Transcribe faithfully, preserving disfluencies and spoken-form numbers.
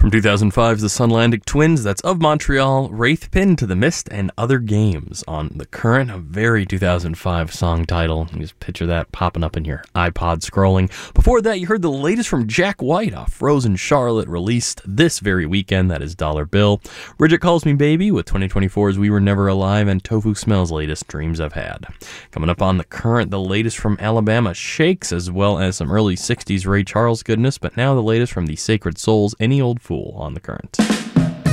From two thousand five's The Sunlandic Twins, that's Of Montreal, Wraith Pin to the Mist, and Other Games on The Current, a very two thousand five song title. You just picture that popping up in your iPod scrolling. Before that, you heard the latest from Jack White off Frozen Charlotte, released this very weekend. That is Dollar Bill. Bridget Calls Me Baby with twenty twenty-four's We Were Never Alive, and Tofu Smell's latest, Dreams I've Had. Coming up on The Current, the latest from Alabama Shakes, as well as some early sixties Ray Charles goodness, but now the latest from the Sacred Souls, Any Old Fool on The Current.